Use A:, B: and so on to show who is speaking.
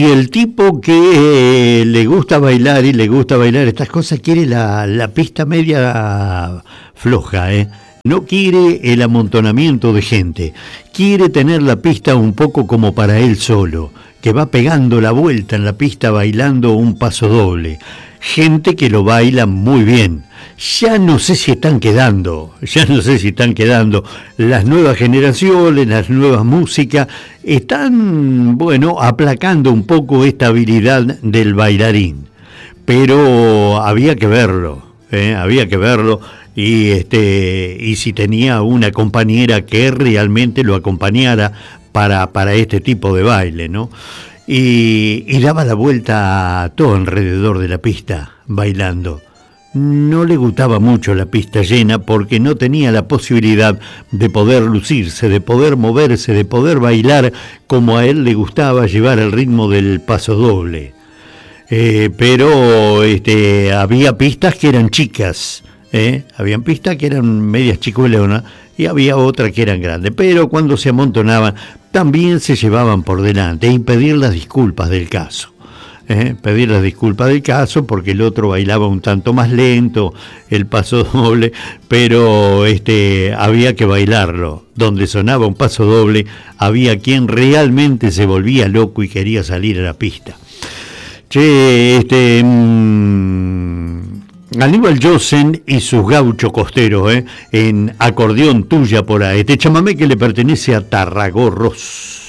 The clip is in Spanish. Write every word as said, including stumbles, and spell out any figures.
A: Y el tipo que eh, le gusta bailar y le gusta bailar estas cosas quiere la, la pista media floja, ¿eh? No quiere el amontonamiento de gente, quiere tener la pista un poco como para él solo, que va pegando la vuelta en la pista bailando un paso doble. Gente que lo baila muy bien. Ya no sé si están quedando, ya no sé si están quedando. Las nuevas generaciones, las nuevas músicas, están, bueno, aplacando un poco esta habilidad del bailarín. Pero había que verlo, ¿eh? Había que verlo. Y, este, y si tenía una compañera que realmente lo acompañara para, para este tipo de baile, ¿no? Y, y daba la vuelta todo alrededor de la pista, bailando. No le gustaba mucho la pista llena porque no tenía la posibilidad de poder lucirse, de poder moverse, de poder bailar como a él le gustaba llevar el ritmo del paso doble. Eh, pero este, había pistas que eran chicas, ¿eh? Habían pistas que eran medias chicuelonas y había otras que eran grandes, pero cuando se amontonaban también se llevaban por delante y pedir las disculpas del caso. ¿Eh? Pedir las disculpas del caso porque el otro bailaba un tanto más lento, el paso doble, pero este, había que bailarlo. Donde sonaba un paso doble, había quien realmente se volvía loco y quería salir a la pista. Che, este... Mmm, Aníbal Jossen y sus gauchos costeros, ¿eh? En Acordeón tuya por ahí. Este chamamé que le pertenece a Tarragorros.